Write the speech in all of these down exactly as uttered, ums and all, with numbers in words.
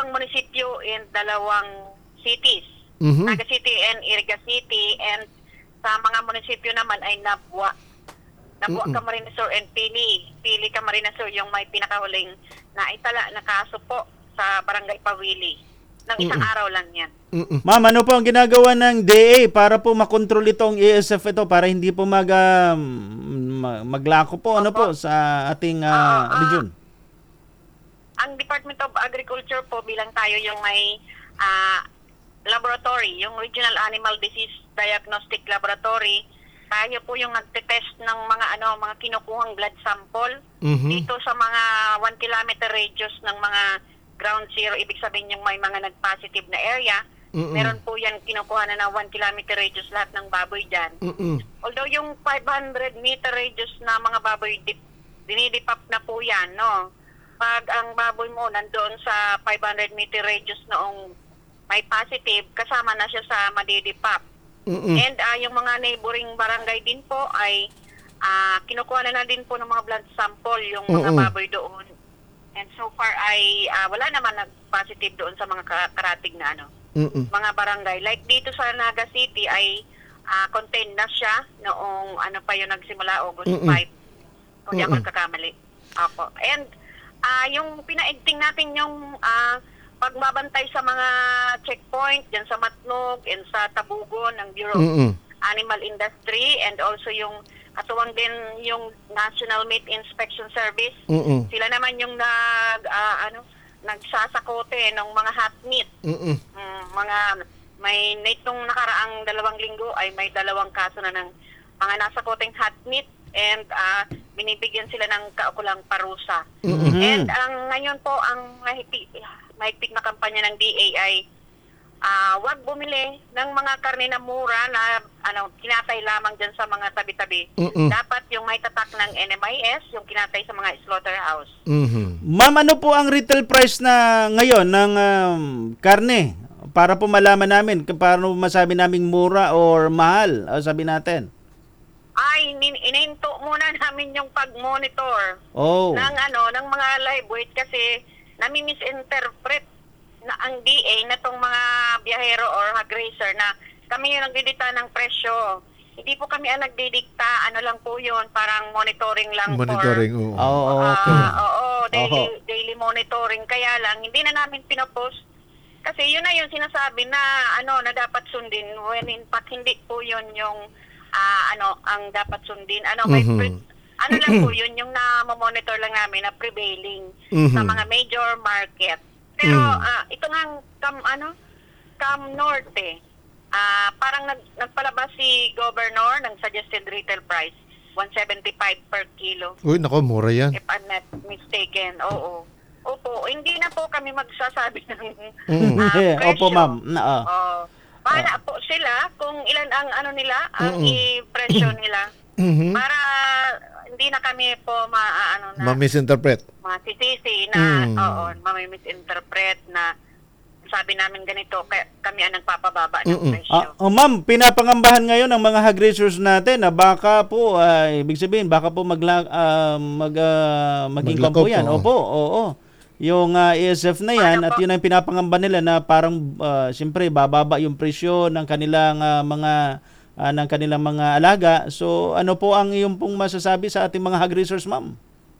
dalawang munisipyo and dalawang cities. Mhm. Naga City and Iriga City, and sa mga munisipyo naman ay Nabwa. Nabwa Mm-mm. Camarines Sur and Pili. Pili Camarines Sur yung may pinakahuling na itala na kaso po sa Barangay Pawili. Nang isang Mm-mm. araw lang yan. Mm-mm. Ma'am, ano po ang ginagawa ng D A para po makontrol itong E S F ito para hindi po mag, ah, ma- maglako po ano po sa ating ah, Ah, ah. region? Ang Department of Agriculture po bilang tayo yung may ah, laboratory, yung Regional Animal Disease Diagnostic Laboratory, tayo po yung nagte-test ng mga ano, mga kinukuhang blood sample Mhm. dito sa mga one kilometer radius ng mga ground zero, ibig sabihin yung may mga nag-positive na area. Mm-mm. Meron po yan kinukuha na ng one kilometer radius lahat ng baboy dyan. Mm-mm. Although yung five hundred meter radius na mga baboy, dip, dinidipap na po yan, no? Pag ang baboy mo nandoon sa five hundred meter radius noong may positive, kasama na siya sa madidipap. Mm-mm. And ah, yung mga neighboring barangay din po ay ah, kinukuha na, na din po ng mga blood sample yung mga Mm-mm. baboy doon. And so far ay ah, wala naman nag-positive doon sa mga ka- karatig na ano, Mm-mm. mga barangay. Like dito sa Naga City ay ah, contained na siya noong ano pa yung nagsimula, August Mm-mm. five. Kung di ako Mm-mm. nagkakamali. Opo. And ah, yung pinaigting natin yung ah, pagbabantay sa mga checkpoint dyan sa Matnog and sa Tabugon ng Bureau of Mm-mm. Animal Industry, and also yung katuwang din yung National Meat Inspection Service. Mm-mm. Sila naman yung nag ah, ano nagsasakote ng mga hot meat. Mm-mm. Mm, mga may nitong nakaraang dalawang linggo ay may dalawang kaso na ng mga nasakoteng hot meat, and ah, binibigyan sila ng kaukulang parusa. Mm-mm. And ang ngayon po ang mahigpit, mahigpit na kampanya ng D A ay ah, wag bumili ng mga karne na mura na ano kinatay lamang diyan sa mga tabi-tabi. Mm-mm. Dapat yung may tatak ng N M I S, yung kinatay sa mga slaughterhouse. Mhm. Ma'am, ano po ang retail price na ngayon ng um, karne? Para po malaman namin kung paano masabi naming mura or mahal, o sabi natin. Ay, nin- ininto muna namin yung pag-monitor Oh. ng ano ng mga live weight kasi nami-misinterpret na ang D A na tong mga biyahero or hog racer na kami yung nagdidikta ng presyo. Hindi po kami ang nagdidikta, ano lang po yun, parang monitoring lang Monitoring, for oo. Oo, Ah, okay. oo, daily, Oho. daily monitoring. Kaya lang, hindi na namin pinopost. Kasi yun na yung sinasabi na ano na dapat sundin. When in fact, hindi po yun yung ah, ano ang dapat sundin. Ano, may Mhm. pre- ano lang po yun, yung na-monitor lang namin na prevailing Mhm. sa mga major market. Pero Mhm. ah, ito nga, Cam, ano, Cam Norte, ah, parang nag, nagpalabas si Governor ng suggested retail price, one seventy-five per kilo. Uy, nako, mura yan. If I'm not mistaken, oo. Opo, hindi na po kami magsasabi ng Mm. ah, presyo. Opo, ma'am. Na, ah. Oo. Bahala po sila kung ilan ang ano nila, ang Mm-mm. i-presyo nila. Mhm. Para hindi na kami po ma ano na Ma-misinterpret. masisisi na Mm. oo, mami-misinterpret na sabi namin ganito, kaya kami ang nagpapababa ng Mm-mm. presyo. Ah, oh, ma'am, pinapangambahan ngayon ng mga hog racers natin na baka po, ay ibig sabihin, baka po magla, ah, mag, ah, maging Maglakop, kampo yan. oo. Opo, oo. Yung ah, E S F na yan, Paano at po? yun ang pinapangamba nila na parang, ah, siyempre, bababa yung presyo ng kanilang ah, mga ah, ng kanilang mga alaga. So, ano po ang iyong pong masasabi sa ating mga hog racers, ma'am?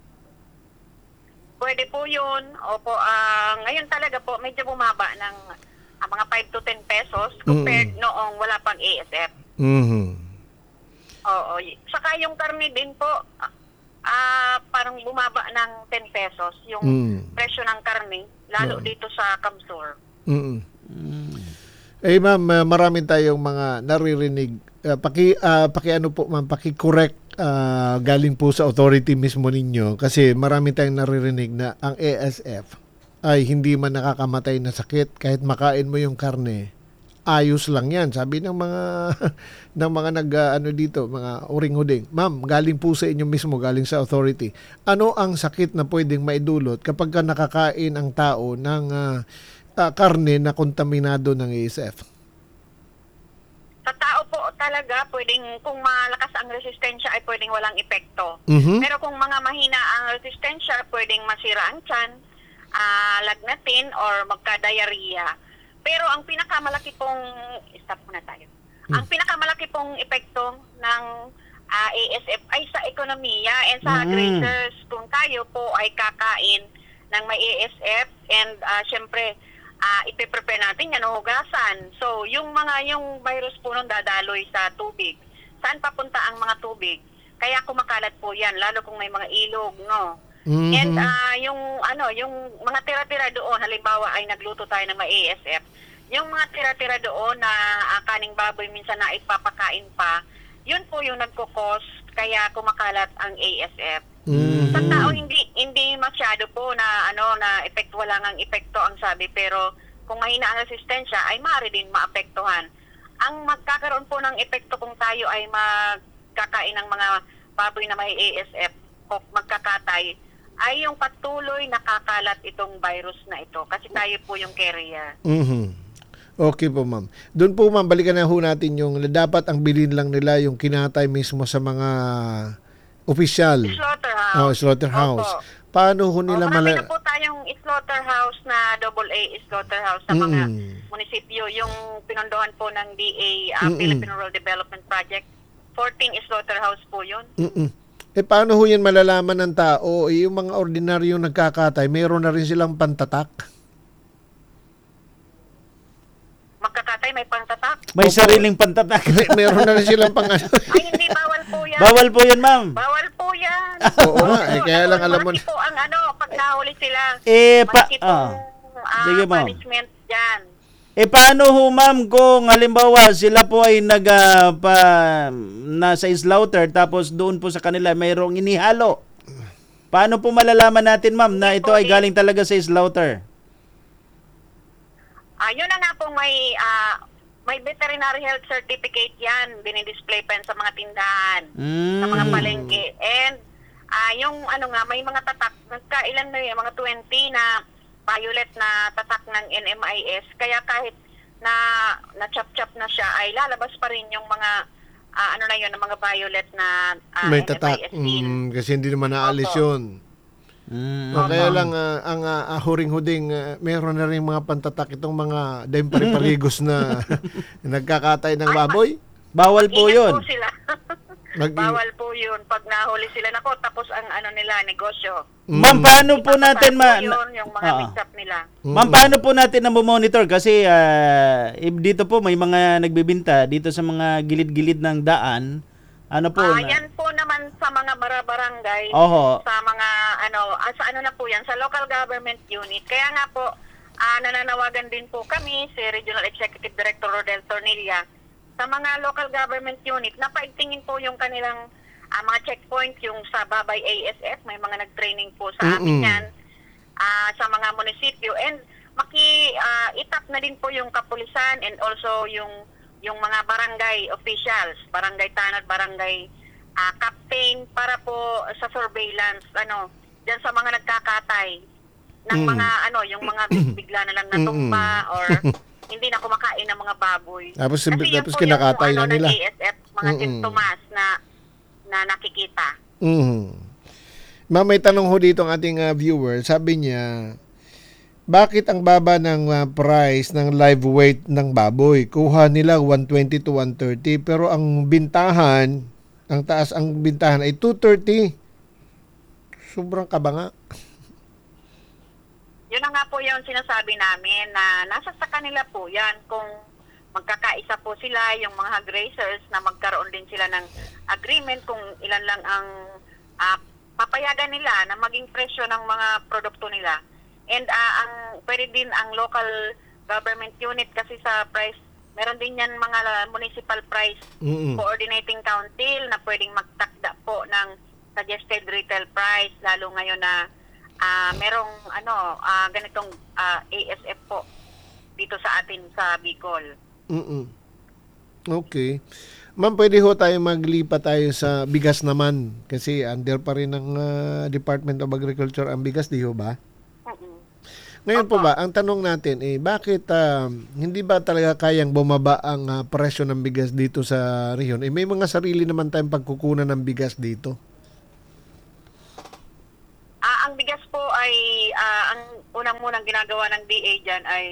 Pwede po yun. Opo, ah, ngayon talaga po, medyo bumaba ng ah, mga five to ten pesos compared noong wala pang A S F. Mhm. Oo. y- Saka yung karne din po, ah, ah, parang bumaba ng ten pesos yung Mm. presyo ng karne, lalo Mm. dito sa Kamsur. Mm. Eh ma'am, uh, maraming tayong mga naririnig. Uh, paki uh, paki ano po ma'am, paki-correct uh, galing po sa authority mismo ninyo kasi maraming tayong naririnig na ang A S F ay hindi man nakakamatay na sakit kahit makain mo yung karne. Ayos lang 'yan, sabi ng mga ng mga nag uh, ano dito, mga uring-uding. Ma'am, galing po sa inyo mismo, galing sa authority. Ano ang sakit na pwedeng maidulot kapag ka nakakain ang tao ng uh, uh, karne na kontaminado ng A S F? Sa tao po talaga, pwedeng kung malakas ang resistensya ay pwedeng walang epekto. Mhm. Pero kung mga mahina ang resistensya, pwedeng masira ang tiyan, ah, lagnat magka-atin or magka-diarrhea. Pero ang pinakamalaki pong, stop muna tayo. Ang pinakamalaki pong epekto ng ah, A S F ay sa ekonomiya and sa Mm. grazers. Kung tayo po ay kakain ng may A S F and ah, syempre uh, ipiprepare natin yan, hugasan. So, yung mga, yung virus po nung dadaloy sa tubig. Saan papunta ang mga tubig? Kaya kumakalat po yan, lalo kung may mga ilog, no? Mhm. And ah, yung, ano, yung mga tira-tira doon, halimbawa ay nagluto tayo ng may A S F, yung mga tira-tira doon na ah, kaning baboy minsan na ipapakain pa, yun po yung nagkukos, kaya kumakalat ang A S F. Mhm. Sa tao hindi hindi masyado po na ano na epekto, wala ngang epekto ang sabi, pero kung mahina ang resistensya ay maaari din maapektuhan. Ang magkakaroon po ng epekto kung tayo ay magkakain ng mga baboy na may A S F o magkakatay ay yung patuloy nakakalat itong virus na ito kasi tayo po yung carrier. Mhm. Okay po, ma'am. Doon po, ma'am, balikan na ho natin yung dapat ang bilhin lang nila yung kinatay mismo sa mga opisyal. Slaughterhouse. Oh, slaughterhouse. Opo. Paano ho Oh, nila marami mala... na po tayong slaughterhouse na double A slaughterhouse sa mga Mm. munisipyo. Yung pinondohan po ng D A, uh, Mm-mm. Philippine Rural Development Project. fourteen slaughterhouse po yun. Mm-mm. Eh, paano ho yan malalaman ng tao? Eh, yung mga ordinaryong nagkakatay, meron na rin silang pantatak. Magkakatay, may pangtatak. May Opo. sariling pantatak. May, meron na rin silang pang ano. Ay, hindi, bawal po yan. Bawal po yun, ma'am. Bawal po yan. Oo nga, eh, kaya lang alam mo Malaki po ang ano, pag nahuli sila. Eh, pa... Malaki Ah. pong ah, Sige, ma'am. punishment dyan. Eh paano ho ma'am kung halimbawa sila po ay nag ah, pa nasa slaughter tapos doon po sa kanila mayroong inihalo? Paano po malalaman natin ma'am na ito ay galing talaga sa slaughter? Ah, yun na nga po may ah, may veterinary health certificate yan, dinidisplay pa yan sa mga tindahan, sa mga Mm. palengke. And ah, yung ano nga, may mga tatak, nagkailan na yun, mga twenty na violet na tatak ng N M I S. Kaya kahit na na-chop-chop na siya, ay lalabas pa rin yung mga ah, ano na yun, ng mga violet na ah, May N M I S tatak. in. Mm, kasi hindi naman naalis Opo. yun. Mm. O, kaya lang ah, ang uh, huring-huding ah, meron na rin mga pantatak itong mga daim pare-parigos na nagkakatay ng baboy. Bawal po Ingat 'yun. po sila. Mag- Bawal po yun pag nahuli sila. Nako, tapos ang ano nila, negosyo. Ma'am, paano po natin ma Ipapasok po yun, yung mga Ah. mix-up nila. Ma'am, paano po natin na monitor kasi ah, if dito po may mga nagbebenta dito sa mga gilid-gilid ng daan. Ano po? Ah, na- yan po naman sa mga bara-barangay, Oho. sa mga ano, ah, sa ano na po yan, sa local government unit. Kaya nga po, ah, nananawagan din po kami, si Regional Executive Director Rodel Tornilla, sa mga local government unit, na paigtingin po yung kanilang ah, mga checkpoint, yung sa Babay A S F, may mga nag-training po sa amin Mm-mm. yan, ah, sa mga munisipyo. And maki ah, itap na din po yung kapulisan and also yung yung mga barangay officials, barangay tanod, barangay ah, captain, para po sa surveillance, ano, diyan sa mga nagkakatay ng Mm. mga ano, yung mga bigla na lang natumba or hindi na kumakain ng mga baboy. Tapos, Kasi yan tapos po yung kinakatay na ano, nila. ng A S F, mga Mm-mm. sintomas na na nakikita. Mhm. Ma'am, may tanong ho dito ang ating ah, viewer. Sabi niya, bakit ang baba ng ah, price ng live weight ng baboy? Kuha nila one twenty to one thirty pero ang bintahan, ang taas ang bintahan ay two thirty. Sobrang kaba nga. Yun na nga po yung sinasabi namin na nasa sa kanila po yan kung magkakaisa po sila, yung mga hog raisers, na magkaroon din sila ng agreement kung ilan lang ang ah, papayagan nila na maging presyo ng mga produkto nila. And ah, ang pwede din ang local government unit kasi sa price, meron din yan mga municipal price Mm-mm. coordinating council na pwedeng magtakda po ng suggested retail price, lalo ngayon na ah, merong ano ah, ganitong ah, A S F po dito sa atin sa Bicol. Mm-mm. Okay. Ma'am, pwede ho tayo maglipat tayo sa bigas naman kasi under pa rin ng ah, Department of Agriculture ang bigas, di ho ba? Mm-mm. Ngayon po Opo. ba, ang tanong natin eh, bakit ah, hindi ba talaga kayang bumaba ang ah, presyo ng bigas dito sa rehiyon? Eh, may mga sarili naman tayong pagkukunan ng bigas dito. Ah, ang bigas po ay ah, ang unang-unang ginagawa ng D A dyan ay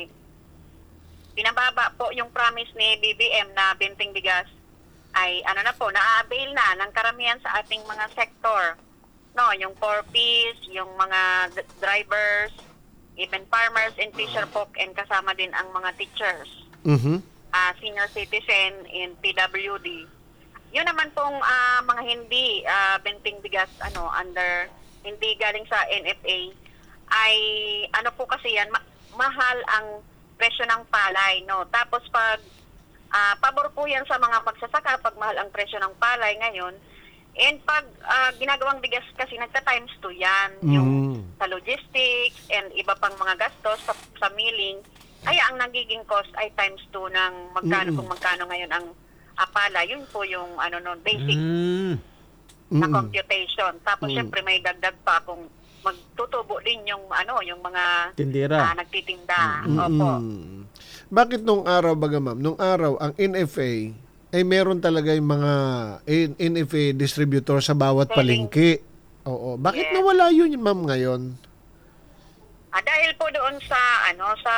binababa po yung promise ni B B M na benting bigas ay ano na po, na-avail na ng karamihan sa ating mga sektor. No, yung four Ps, yung mga d- drivers, even farmers and fisher folk, and kasama din ang mga teachers, Mhm. ah, senior citizen, and P W D. Yun naman pong ah, mga hindi ah, benting bigas ano under hindi galing sa N F A ay ano po kasi yan ma- mahal ang presyo ng palay, no. Tapos pag ah, pabor po yan sa mga magsasaka pag mahal ang presyo ng palay ngayon. And pag ah, ginagawang bigas kasi nagta times two yan, yung Mhm. sa logistics and iba pang mga gastos sa, sa milling, kaya ang nagiging cost ay times two ng magkano Mm. kung magkano ngayon ang apala. Yun po yung ano nun, basic Mm. na Mm. computation. Tapos Mm. syempre may dagdag pa kung magtutubo din yung ano, yung mga ah, Tindira. nagtitinda. Opo. Mm. Bakit nung araw baga ma'am, nung araw ang N F A ay meron talaga yung mga N- N F A distributor sa bawat Selling. palengke. Oo. Bakit Yes. nawala yun ma'am ngayon? Ah, dahil po doon sa ano sa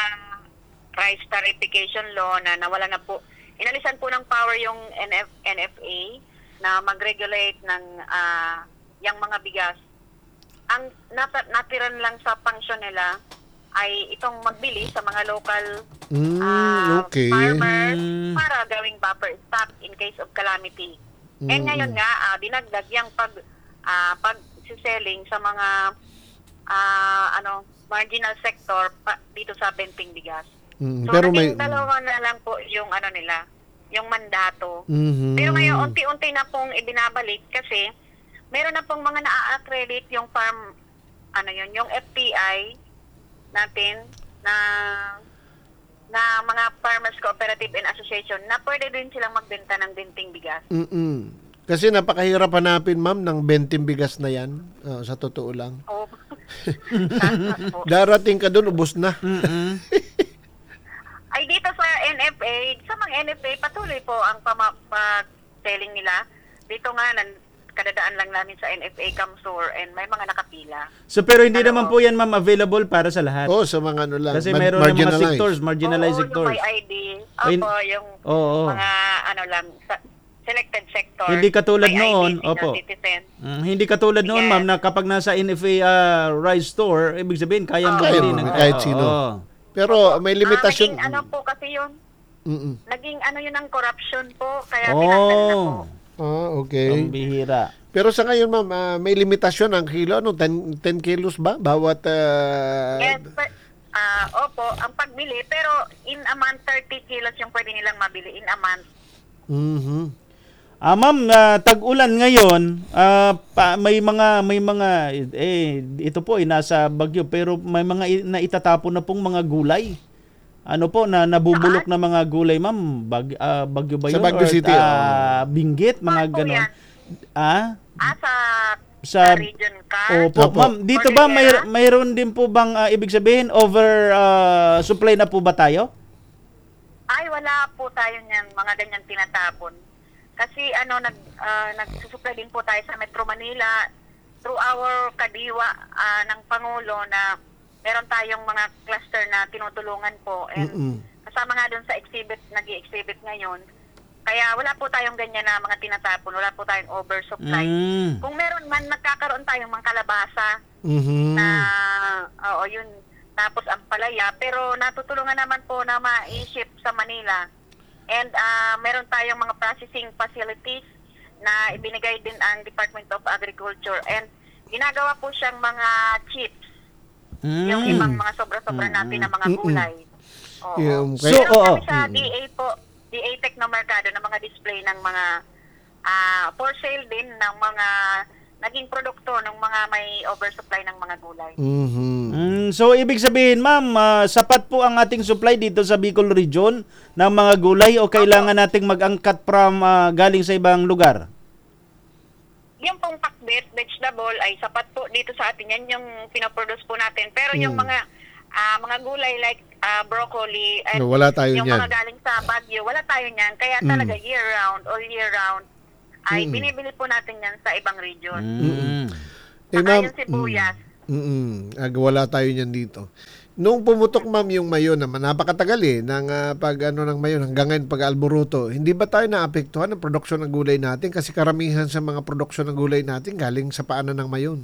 price tarification law na nawala na po, inalisan po ng power yung N F, N F A na mag-regulate ng ah, yung mga bigas. Ang nat- natiran lang sa function nila ay itong magbili sa mga local Mm, ah, okay. farmers Mm. para gawing buffer stock in case of calamity. And Mm. ngayon nga, ah, dinagdag yung pag, ah, pag-selling sa mga ah, ano marginal sector pa, dito sa benting bigas. Mm, So, pero may naging dalawa na lang po yung ano nila, yung mandato. Mhm. Pero ngayon, unti-unti na pong ibinabalik kasi meron na pong mga na-accredit yung farm, ano yun, yung F P I natin na na mga Farmers Cooperative and Association na pwede din silang magbenta ng benting bigas. Mm-mm. Kasi napakahirap hanapin ma'am ng benting bigas na yan. Ah, sa totoo lang. Oh. Sana po. Darating ka doon, ubos na. Mm-mm. Ay dito sa N F A, sa mga N F A patuloy po ang pama- pag-selling nila. Dito nga nan kadadaan lang namin sa N F A Camsur and may mga nakapila. So pero hindi Ano? naman po yan ma'am available para sa lahat. Oo, sa mga ano lang. Kasi ma- mayroon ng mga marginalized. sectors, marginalized Oo, sectors. yung may I D. Ayun. Opo, yung Oo. mga ano lang, sa- selected sector. Hindi katulad may I D, noon, senior opo. citizen. Mm, hindi katulad noon Yes. ma'am na kapag nasa N F A ah, rice store, ibig sabihin kayang Oo. bumili Kaya, ng kahit Oo, sino. oo. Pero may limitasyon. Ah, naging ano po kasi yun, Mm-mm. naging ano yun ang corruption po, kaya Oh. pinatay na po. Ah, okay. Ang bihira. Pero sa ngayon, ma'am, ah, may limitasyon ang kilo. Ano, ten kilos ba? Bawat... ah, Yes, per- ah, opo, ang pagbili, pero in a month, thirty kilos yung pwede nilang mabili in a month. mhm. Ah, ma'am, ah, tag-ulan ngayon, ah, pa, may mga may mga eh ito po ay nasa Bagyo pero may mga i- naitatapon na pong mga gulay. Ano po na nabubulok na mga gulay, ma'am? Bag, ah, Bagyo ba Sa yun? Baguio Or, City, ah, Benguet, mga Saan po ganon. yan? Ah? Ah, sa, Sa sa region ka? Opo, Opo. ma'am, dito ba may Cordillera? mayroon din po bang ah, ibig sabihin over ah, supply na po ba tayo? Ay, wala po tayo niyan, mga ganyan tinatapon. Kasi ano, nag, ah, nagsusupply din po tayo sa Metro Manila through our kadiwa ah, ng Pangulo na meron tayong mga cluster na tinutulungan po. And Mm-mm. kasama nga doon sa exhibit, nag-i-exhibit ngayon. Kaya wala po tayong ganyan na mga tinatapon, wala po tayong oversupply. Mm. Kung meron man, nagkakaroon tayong mga kalabasa Mhm. na, oo, yun, tapos ang palaya, pero natutulungan naman po na ma-ship sa Manila. And ah, meron tayong mga processing facilities na ibinigay din ang Department of Agriculture. And ginagawa po siyang mga chips, Mm. yung ibang mga sobra-sobra natin na mga Mm-mm. gulay. Oo. Yung So, Meron oo. kami sa D A po, D A Technomercado na mga display ng mga ah, for sale din ng mga naging produkto ng mga may oversupply ng mga gulay. Mhm. Mm, so ibig sabihin, ma'am, ah, sapat po ang ating supply dito sa Bicol Region ng mga gulay o kailangan nating mag-angkat from ah, galing sa ibang lugar? Yung pong pakbet, vegetable, ay sapat po dito sa atin. Yan yung pinaproduce po natin. Pero yung Mm. mga ah, mga gulay like ah, broccoli and No, wala tayo yung niyan. mga galing sa Baguio, wala tayo niyan. Kaya Mm. talaga year-round, all year-round, ay Mm. binibili po natin yan sa ibang region. Mm. Eh, Saka ma'am, yung sibuyas. mm. Mm. Ag wala tayo niyan dito. Nung pumutok ma'am yung mayon naman, napakatagal eh, ng ah, pag ano ng mayon hanggang ngayon pag alburuto, hindi ba tayo naapektuhan ng produksyon ng gulay natin? Kasi karamihan sa mga produksyon ng gulay natin galing sa paanan ng mayon.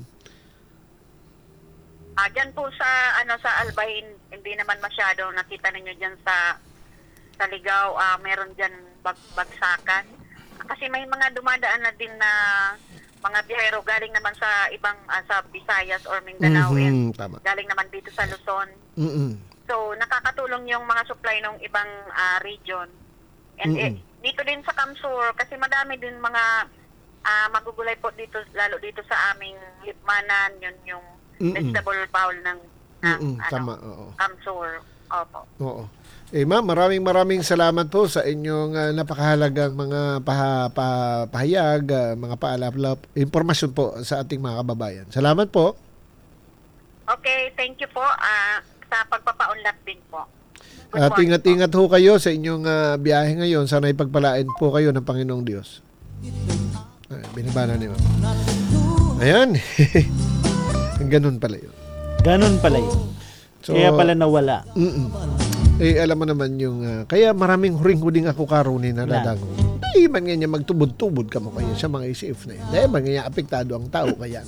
Ah, dyan po sa ano sa Albay, hindi naman masyado nakita ninyo dyan sa sa Ligaw, ah, meron dyan bag, bagsakan. Kasi may mga dumadaan na din na mga biyahero galing naman sa ibang ah, sa Visayas or Mindanao and Mhm, tama. galing naman dito sa Luzon. Mm. So nakakatulong yung mga supply ng ibang ah, region. And eh, Mm-mm. dito din sa Kamsur kasi madami din mga ah, magugulay po dito lalo dito sa aming Lipmanan, yun yung Mm-mm. vegetable bowl ng, ng Mm-mm, ano, tama, oo. Kamsur. Opo. Oo. Eh ma'am, maraming maraming salamat po sa inyong ah, napakahalagang mga paha, pa- pahayag, ah, mga paalap impormasyon po sa ating mga kababayan. Salamat po. Okay, thank you po ah, sa pagpapaunlak din po. Good At morning ingat-ingat ho kayo sa inyong ah, biyahe ngayon. Sana ipagpalain po kayo ng Panginoong Diyos. Ay, binabana ni ma'am. Ayan. Ganun pala yun. Ganun pala yun. So, Kaya pala nawala. Mm-mm. Eh, alam mo naman yung... ah, kaya maraming huring-huling ako karunin na Na. dadango. Dahil man nga niya magtubod-tubod ka mo kaya sa mga I C F na yun. Dahil man nga niya apektado ang tao kaya.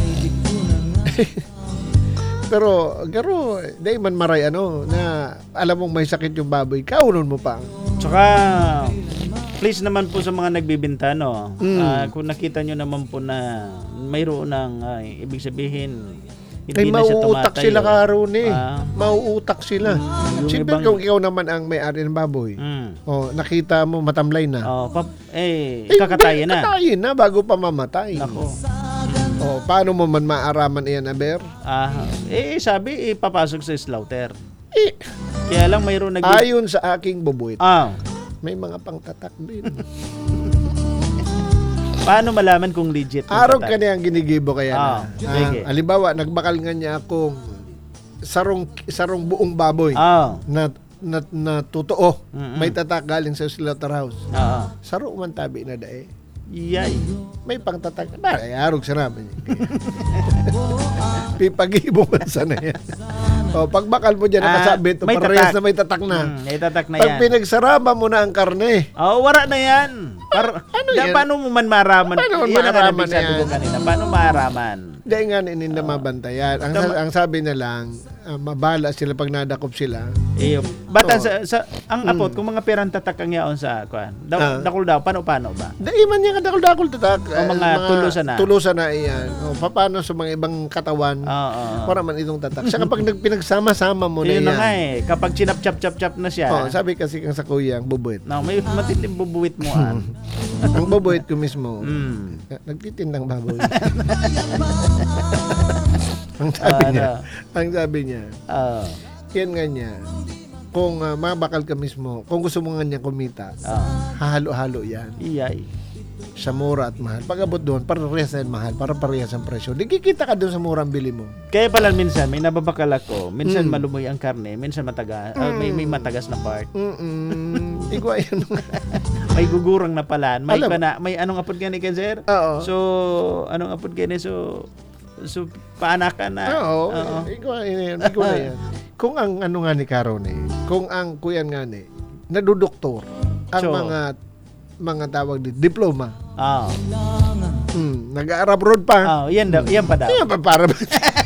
Pero, garo, dahil man maray ano, na alam mong may sakit yung baboy, kaunon mo pa. Tsaka, please naman po sa mga nagbibinta, no? Mm. Ah, kung nakita nyo naman po na mayroon ng, ay, ibig sabihin, Ay, hindi na siya mauutak tumatayo. sila karon eh. Ah. Mauutak sila. yung Siyempre ibang- kung ikaw naman ang may-ari ng baboy, Mm. oh, nakita mo matamlay na. Oh, pap, eh, Eh, kakatayin na. Kakatayin na bago pa mamatay. Nako. Oh, paano mo man maaraman iyan, Aber? Ah, eh, sabi, ipapasok sa slaughter. Eh, Kaya lang mayroon nag... ayon sa aking bubuit, Ah, may mga pangtatak din. paano malaman kung legit? yung Araw tatak? ka niya ang ginigibo kaya na. Ah, sige. Ah, halimbawa, nagbakal nga niya akong sarong sarong buong baboy Ah, na na, na totoo. Mm-mm. May tatak galing sa slaughterhouse. ah, Saro man tabi na dae. yay. May pangtatak. Ba, ay arog sa namin. Pipagibo man sana yan. O, pagbakal mo dyan, Ah, nakasabit, may parehas tatak. na may tatak na. Hmm, may tatak na Pag yan. pinagsarama mo na ang karne, Oh, wala na yan. Par Ano da, yan? Paano mo man maraman? Paano Yun ang maaraman nabig sabi yan? ko kanina. Paano maaraman? dahil nga ininda mabantayan. Ang, sa- ang sabi na lang, ah, mabala sila pag nadakop sila. Eh, bata Oo. sa, sa ang apot kung mga perang tatak ang yaon sa kuan. Da, Ah. dakol daw paano paano ba? Dahil man yung kadakol-dakol tatak. O, mga tulusan na. Tulusan na iyan. O, paano sa mga ibang katawan, Oo. para man itong tatak. Sa kapag nag- pinagsama-sama mo na Yun yan. na nga eh. Kapag chinap chap chap chap na siya. Oh, sabi kasi kang sa kuya, ang bubuit. No, may matinding bubuwit mo an. Ang bubuit ko mismo, Mm. nagtitindang baboy. ang sabi Ah, niya, ano? ang sabi niya, Oh. yan nga niya, kung uh, mabakal ka mismo, kung gusto mo nga niya kumita, Oh. hahalo-halo yan. Iyay. Sa mura at mahal. Pag abot doon, parehas na yan mahal, para parehas ang presyo. Di kikita ka doon sa mura ang bili mo. Kaya pala minsan may nababakal ako, minsan Mm. malumoy ang karne, minsan mataga, ah, may may matagas na part. Mm-mm. Igwa yan. May gugurang na pala. May Alam- pa na, may anong apod gani ka sir? Oo. So, anong apod gani so so paanakan na. Oo. Oo. Igwa yan. Igwa na yan. Kung ang ano nga ni Karon eh, kung ang kuyan nga ni, nadudoktor, ang So, mga mga tawag dito, diploma. Ah. Hmm, nag-abroad pa. Ah, yan daw, yan pa daw. Kaya pa para ba?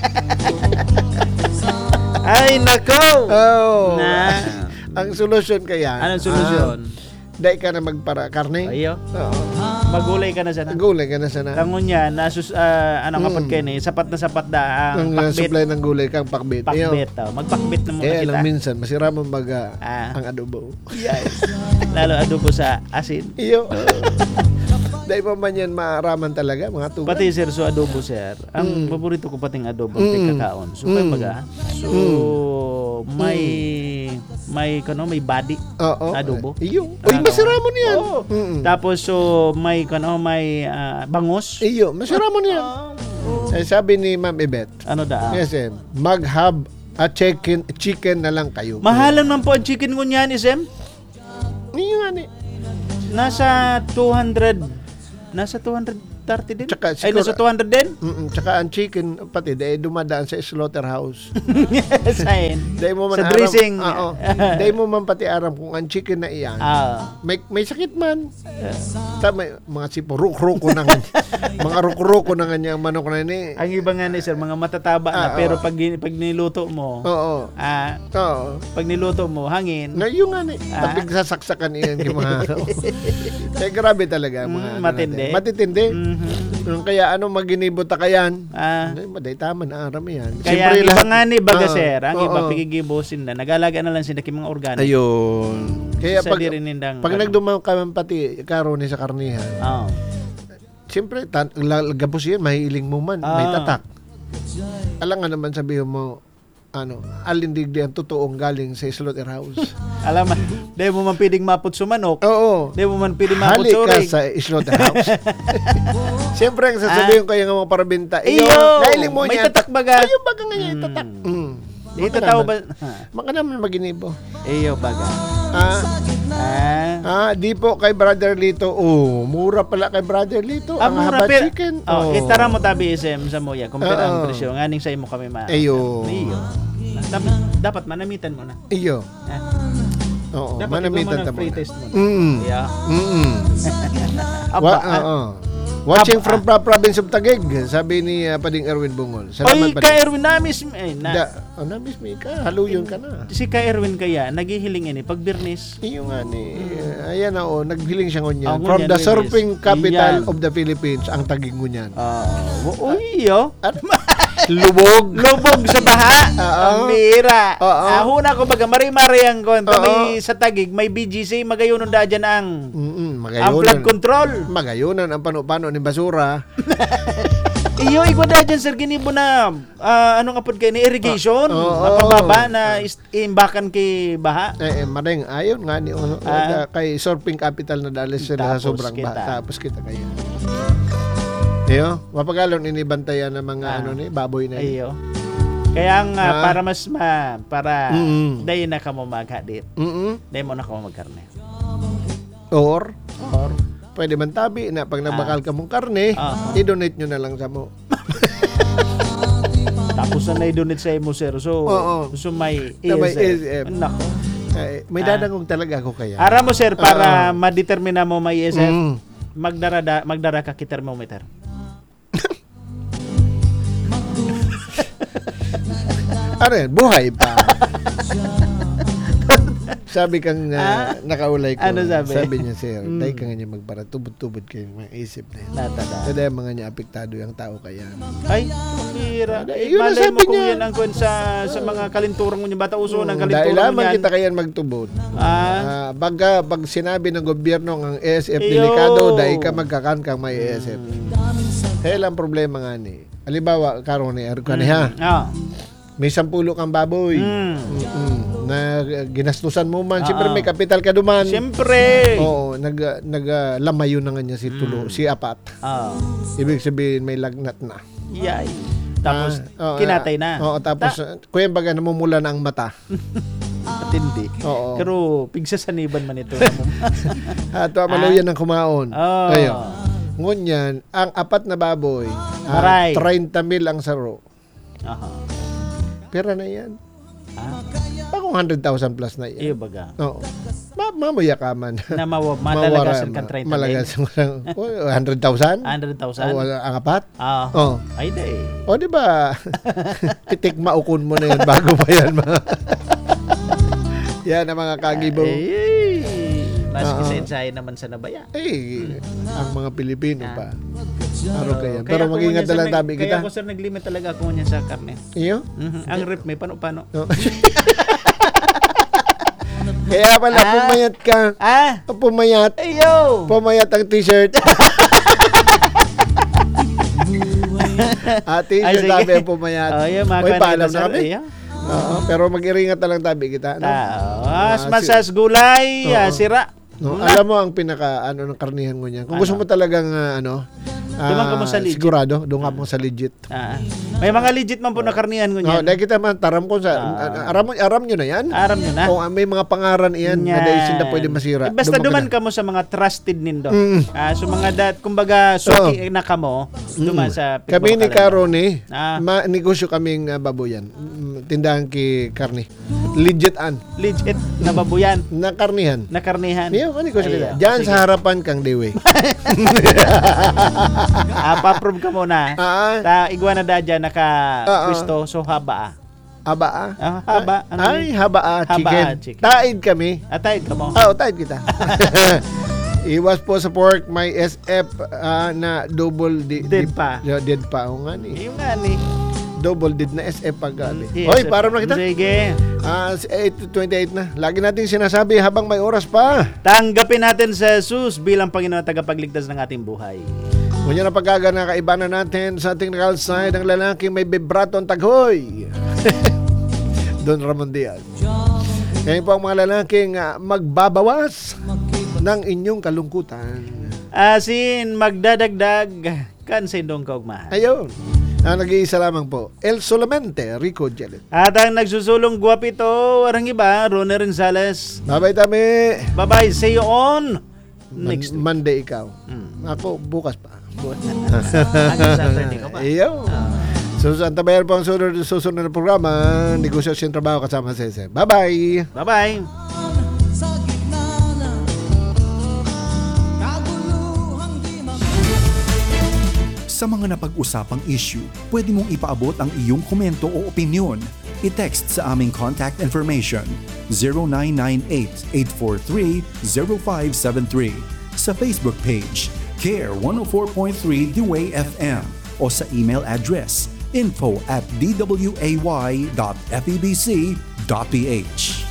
Ay nako. Oh. Na. Ang solusyon kaya. Anong solusyon? Ah, dahil ka na magpara karne. Ayo. Oo. Magulay ka na sana. Gulay ka na sana. Kangon niya, nasus ah, anong Mm. kapag kayo ni, sapat na sapat da ang Ang uh, pakbit. supply ng gulay kang pakbit. Pakbit. Oh. Magpakbit na muna Kaya kita. lang minsan, masira mo baga Ah. ang adobo. Yes. Lalo adobo sa asin. Iyo. Dahil pa man yan maaraman talaga, mga tugan. Pati sir, so adobo sir. Ang paborito ko pating adobo, mm. Mm. kakaon. So, Mm. kaya baga, so, may, may, kano, may body. Oo. Adobo. Iyo. Uy, Ano? masira mo niyan. Oo. Mm-mm. Tapos, so, may, kano, may ah, bangus. Iyo, masira mo niyan. Eh, sabi ni Ma'am Ibet, Ano da? yes, eh, mag-hub at chicken, chicken na lang kayo. Mahalan man po ang chicken ko niyan, isem. Iyo nga ni. Nasa two hundred. Nasa two hundred thirty din? Tsaka Ay, siguro- nasa two hundred din? Mm, tsaka ang chicken, pati, dahil dumadaan sa slaughterhouse. Sain. Dahil mo man Sa aram, dressing. Oo. Dahil mo man pati aram kung ang chicken na iyan, Ah. may, may sakit man. Tama, mga sipo, ruk-ruko na nga. mga ruk-ruko na nga niya ang manok na ni. Ang iba nga ni sir, mga matataba na, Ah, pero oo. pag, pag niluto mo, Oo. ah, Oo. pag niluto mo, hangin. Ngayon nga ni, Ah. tapig sasaksakan iyan yung mga... Kaya grabe talaga. Mga, Mm, ano matindi. natin. Matitindi. Mhm. Kaya ano, maginibot ka yan. Ah. Ay, maday tama na aram yan. Kaya ang Siyempre, iba lahat- nga ni baga Oo. sir, ang iba Oo. pigigibosin na, nagalaga na lang sila kay mga organic. Ayun. Kaya Sa pag, di rin nindang- pag nagdumaw ka man pati karone sa karnihan, Oo. siyempre, tan- lagapos yan, mahiiling mo man, may Ah. tatak. Alam nga naman sabihin mo, ano, alindigdi ang totoong galing sa slaughterhouse. Alam mo, di mo man pwedeng mapot sa manok. Oo. Di mo man pwedeng mapot Halik sa ka urig. sa slaughterhouse. Siyempre, ang sasabihin ko yung mga parabinta, iyo, Iyo, nahiling mo may niya. tatak baga. Ayaw baga nga niya, tatak. Mm. Dito Maka tao naman. ba? Maka naman maginibo. Iyo baga. Ah, Ah. ah, di po kay Brother Lito. Oh, mura pala kay Brother Lito. Ah, ang mura, haba pero- chicken. Oh, itara mo tabi isem sa moya. Kumpira ang Oo. presyo. Nganing sa imo kami ma. Ayo. Iyo. Dapat, dapat manamitan mo na. Iyo. Ah. Oo, Dapat manamitan ikaw tamo. free test mo. Mm. Yeah. Mm. Aba, Wa, ah, oo. Watching Aba, from pra- province of Taguig, sabi ni uh, Pading Erwin Bungol. Salamat Oy, Pading. ka Erwin na miss eh, na. Da, oh, na-miss me ka. Haluyon ka na. Si ka Erwin kaya naghihiling ini pag Birnis. Iyo nga ni. uh, ayan na oh, naghiling siya ngunyan. Ah, From ngunyan, the Luis. surfing capital Iyan. of the Philippines, ang Taguig ngunyan. Ah, uh, uy, yo. At lubog. Lubog sa baha. Oo. Ang bira. Oo. Ah, huna ko baga mari-mari ang konto. Oo. May sa Tagig, may B G C magayon da dyan ang Mm-mm, ang flood magayonan. control. Magayonan ang pano-pano ni basura. Iyo igwa da dyan sir ginibo na ah, anong apod kay ni irrigation. Oo. Na pababa na is- imbakan kay baha. Eh, eh maring ayon nga ni oh, Ah. kay surfing capital na dali sila sa Tapos sobrang kita. baha. Tapos kita kaya. Iyo, mapagalon inibantayan ng mga Ah. ano ni baboy na. Iyo. Kaya nga Ah. para mas ma para Mm-mm. dahil na ka mo maghadit. Mm. Dahil mo na ka mo magkarne. Or Or pwede man tabi na pag nagbakal ka mong karne, Ah. i-donate nyo na lang sa mo. tapos na na-donate sa imo sir. So, Oo. so may Na may E S F. E S F. Nako. Eh, may Ah. dadangog talaga ako kaya. Ara mo sir para Oo. ma-determine mo may E S F. Mm. Magdarada magdara ka ki thermometer. Ano yan? Buhay pa. Sabi kang uh, Ah? nakaulay ko. Ano sabi? niya, sir, Mm. dahil ka nga niya magpara, tubod-tubod kayo mga isip na yan. Natada. Kada mga niya apektado yung tao kaya. Ay, pira. Ano, Eh, yun ang malay mo sabi kung niya. yan ang kwan sa sa mga kalinturang mo niya. Bata uso ng Mm, dahil kalinturang mo lamang yan. kita kayan magtubod. Ah, Ah, baga, pag sinabi ng gobyerno ang E S F Iyo. delikado, dahil ka magkakan kang may E S F. Mm. Kaya lang problema nga ni. Halimbawa, karon ni Erkan ha. Ah. May sampulo kang baboy. Mm. Mm-mm. Na uh, ginastusan mo man. Ah, Siyempre ah. may kapital ka duman. Siyempre. Oo, nag uh, nag uh, lamayo na nga niya si tulo, Mm. si apat. Ah. Ibig sabihin may lagnat na. Yay. Tapos Ah, oo, kinatay ah, na. Oo, tapos uh, kuya baga namumula na ang mata. Matindi. Oo. Pero pigsasaniban man ito. Hato maluyan ng kumaon. Oh. Ayo. Ngunyan, ang apat na baboy, Maray. uh, thirty mil ang saro. Aha. Pera na yan. Ah, Bakong one hundred thousand plus na yan. iyo baga. Oo. Ma mamuya ka man. Na mawa, madalagasan kan thirty mil. Malagasan mo lang. Oh, one hundred thousand? one hundred thousand. O, ang apat? Ah. Oh. Ay day. O, di ba? Titik maukon mo na yan bago pa yan. Mga yan ang mga kagibo. Eh, mas Oo. kisensay naman sa nabaya. Eh, ang mga Pilipino pa. Araw kaya. Kaya Pero ako mag-ingat niya, na sir, lang nag- tabi Kaya kita. ako sir nag-limit talaga ako niya sa karne. Iyo? Mhm. Ang rip may pano-pano. No. Kaya pala, Ah. pumayat ka. Ah! Pumayat. Ayo! Pumayat ang t-shirt. ah, Ay, t-shirt sige. tabi ang pumayat. Oh, yeah, mga Uy, kanina, paalam sir. na kami. Iya. Oo, pero mag-iringat na lang tabi kita. No? Taas, Ah, masas gulay, ah, Oo. sira. No, Na. alam mo ang pinaka ano ng karnihan mo niyan. Kung gusto Ano? mo talagang ah, ano, Duman ka mo sa legit. Sigurado, doon ka mo sa legit. Ah, may mga legit man po na karnihan ko Oh, niyan. dahil kita man taram ko sa Ah. aram aram nyo na yan. Aram nyo na. O may mga pangaran iyan na dahil sila pwede masira. Eh, basta duman Duman ka mo sa mga trusted nindo. Mm. Ah, so mga dat, kumbaga, suki na ka mo, duman sa Mm. Kami ni Karone, Ah. ma negosyo kaming uh, baboyan. Mm, Tindahan ki karne. Legit an. Legit na babuyan, Na karnihan. na karnihan. Iyo, ano ko Ay, sila. Diyan sige. sa harapan kang Dewe. Ah, pa-prove ka muna. Ah, Ta iguana da dyan naka Ah, ah. Kristo so haba. haba ah. Ah, haba. Ano Ay, haba ah, Haba, chicken. ah, chicken. Taid kami. Atay ka mo. Ah, oh, taid kita. Iwas po sa pork, may S F ah, na double di, Dead di- pa. Yo, dead pa. O nga ni. Yung nga ni. Double dead na S F pag gabi. Yes, Hoy, para na kita. Sige. Ah, eight twenty-eight na. Lagi natin sinasabi habang may oras pa. Tanggapin natin sa Jesus bilang Panginoon at tagapagligtas ng ating buhay. Kung yan ang pagkaga na kaibanan natin sa ating nakalsay ng lalaki may vibrato ang taghoy. Don Ramon Diaz. Ngayon po ang mga lalaking ah, magbabawas ng inyong kalungkutan. Asin magdadagdag kan sindong kaugmahan. Ayun. Ang nag-iisa lamang po, El Solamente, Rico Jellet. At ang nagsusulong guwapito, warang iba, Ronnie Renzales. Babay tami. Bye-bye, see you on next week. Man- Monday ikaw. Mm. Ako, bukas pa. Hanggang Saturday ka pa. Iyo. So, sa tabayan po ang susunod, susunod na programa, negosasyon trabaho kasama sa S M. Bye-bye. Bye-bye. Sa gitna ng kaguluhang di mag- Sa mga napag-usapang issue, pwede mong ipaabot ang iyong komento o opinion. I-text sa aming contact information zero nine nine eight, eight four three, zero five seven three, sa Facebook page Care one oh four point three The Way F M o sa email address info at d w a y dot f e b c dot p h.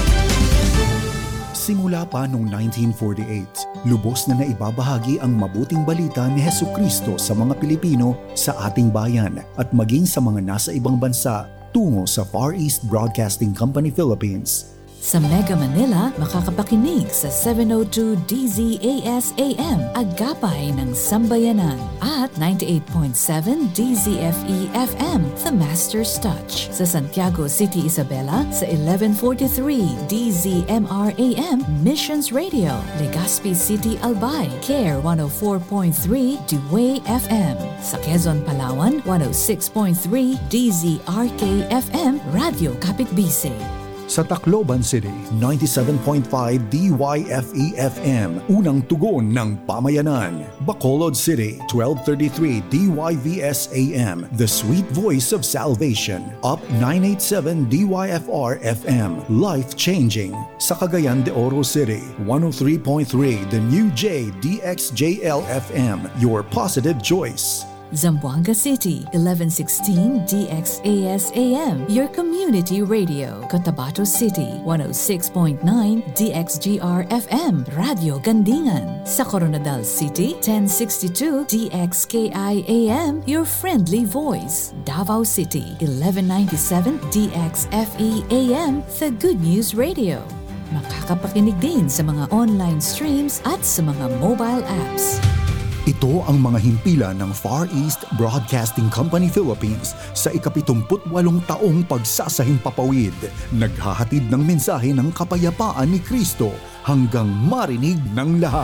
Simula pa noong nineteen forty-eight, lubos na naibabahagi ang mabuting balita ni Hesukristo sa mga Pilipino sa ating bayan at maging sa mga nasa ibang bansa tungo sa Far East Broadcasting Company Philippines. Sa Mega Manila, makakapakinig sa seven oh two D Z A S A M, Agapay ng Sambayanan, at ninety-eight point seven D Z F E F M, The Master's Touch. Sa Santiago City, Isabela, sa eleven forty-three D Z M R A M, Missions Radio. Legazpi City, Albay, Care one oh four point three Dewey F M. Sa Quezon, Palawan, one oh six point three D Z R K F M, Radio Kapitbise. Sa Tacloban City, ninety-seven point five D Y F E F M, unang tugon ng pamayanan. Bacolod City, twelve thirty-three D Y V S A M, the sweet voice of salvation. Up nine eighty-seven D Y F R F M, life-changing. Sa Cagayan de Oro City, one oh three point three The New J D X J L F M, your positive choice. Zamboanga City, eleven sixteen D X A S A M, your community radio. Cotabato City, one oh six point nine D X G R F M, Radio Gandingan. Sa Coronadal City, ten sixty-two D X K I A M, your friendly voice. Davao City, eleven ninety-seven D X F E A M, the Good News Radio. Makakapakinig din sa mga online streams at sa mga mobile apps. Ito ang mga himpilan ng Far East Broadcasting Company Philippines sa ikapitumputwalong taong pagsasahing papawid. Naghahatid ng mensahe ng kapayapaan ni Kristo hanggang marinig ng lahat.